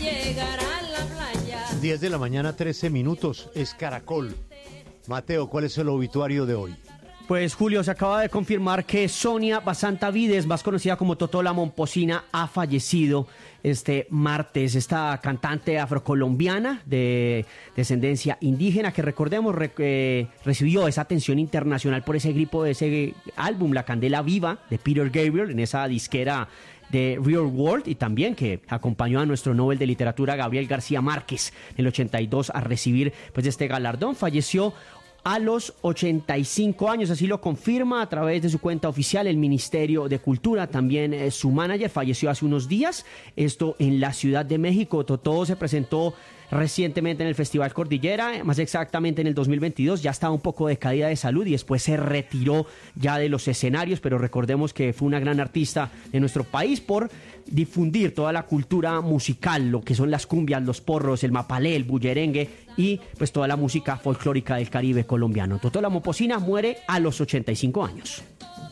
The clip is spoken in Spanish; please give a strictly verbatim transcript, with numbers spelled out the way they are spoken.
llegar a la playa. diez de la mañana, trece minutos, es Caracol. Mateo, ¿cuál es el obituario de hoy? Pues Julio, se acaba de confirmar que Sonia Basanta Vides, más conocida como Totó la Momposina, ha fallecido este martes. Esta cantante afrocolombiana de descendencia indígena que, recordemos, re, eh, recibió esa atención internacional por ese grupo de ese álbum, La Candela Viva, de Peter Gabriel, en esa disquera de Real World, y también que acompañó a nuestro Nobel de Literatura Gabriel García Márquez en el ochenta y dos a recibir pues este galardón. Falleció a los ochenta y cinco años, así lo confirma a través de su cuenta oficial el Ministerio de Cultura. También eh, su manager falleció hace unos días, esto en la Ciudad de México. Totó se presentó recientemente en el Festival Cordillera, más exactamente en el dos mil veintidós, ya estaba un poco decaída de salud y después se retiró ya de los escenarios, pero recordemos que fue una gran artista de nuestro país por difundir toda la cultura musical, lo que son las cumbias, los porros, el mapalé, el bullerengue y pues toda la música folclórica del Caribe colombiano. Totó la Momposina muere a los ochenta y cinco años.